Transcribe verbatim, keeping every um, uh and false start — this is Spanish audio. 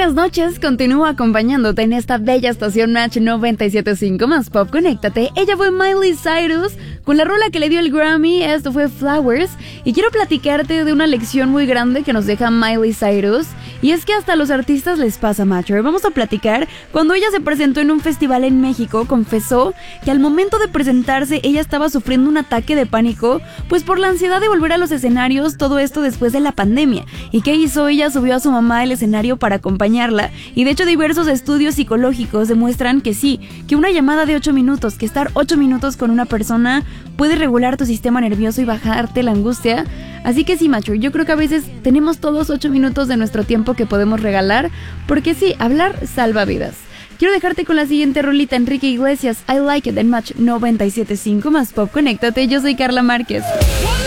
buenas noches, continúo acompañándote en esta bella estación Match noventa y siete punto cinco más Pop, conéctate. Ella fue Miley Cyrus con la rola que le dio el Grammy, esto fue Flowers, y quiero platicarte de una lección muy grande que nos deja Miley Cyrus, y es que hasta a los artistas les pasa, Matcher. Vamos a platicar cuando ella se presentó en un festival en México, confesó que al momento de presentarse ella estaba sufriendo un ataque de pánico, pues por la ansiedad de volver a los escenarios, todo esto después de la pandemia. ¿Y qué hizo? Ella subió a su mamá al escenario para acompañarla, y de hecho diversos estudios psicológicos demuestran que sí, que una llamada de ocho minutos, que estar ocho minutos con una persona puede regular tu sistema nervioso y bajarte la angustia. Así que sí, macho, yo creo que a veces tenemos todos ocho minutos de nuestro tiempo que podemos regalar, porque sí, hablar salva vidas. Quiero dejarte con la siguiente rolita, Enrique Iglesias, I Like It, en Match noventa y siete punto cinco más Pop, conéctate, yo soy Carla Márquez.